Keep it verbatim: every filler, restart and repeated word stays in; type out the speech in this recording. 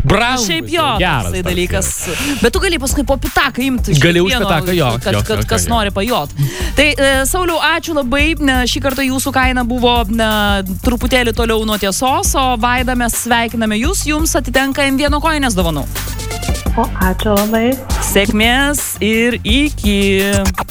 Brangūs. Šiaip jo, geras tai toks dalykas. Bet tu gali paskui po pitaką imti. iš Gali už kiekvieno, pitaką, jo, Kad, jo, kad jo, kas jo. nori pajot. Tai, e, Sauliau, ačiū labai. Ne, Šį kartą jūsų kaina buvo ne, truputėlį toliau nuo tiesos, o Vaida mes sveikiname jūs. Jums atitenka M vieno kojinės dovanų. O, ačiū labai. Sėkmės ir iki.